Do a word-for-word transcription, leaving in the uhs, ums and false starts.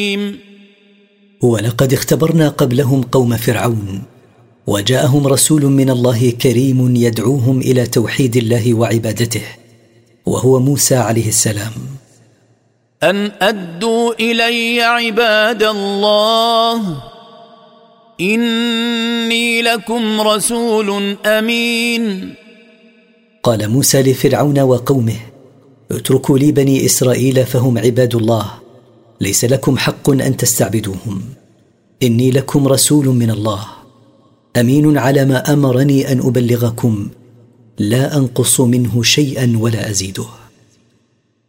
ولقد اختبرنا قبلهم قوم فرعون، وجاءهم رسول من الله كريم يدعوهم إلى توحيد الله وعبادته، وهو موسى عليه السلام. أن أدوا إلي عباد الله إني لكم رسول أمين. قال موسى لفرعون وقومه: اتركوا لي بني إسرائيل فهم عباد الله، ليس لكم حق أن تستعبدوهم، إني لكم رسول من الله أمين على ما أمرني أن أبلغكم، لا أنقص منه شيئا ولا أزيده.